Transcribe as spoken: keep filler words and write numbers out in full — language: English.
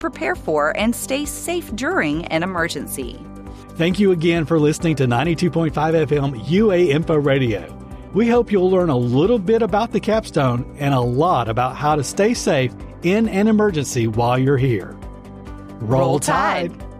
prepare for, and stay safe during an emergency. Thank you again for listening to ninety-two point five F M U A Info Radio. We hope you'll learn a little bit about the capstone and a lot about how to stay safe in an emergency while you're here. Roll, Roll Tide!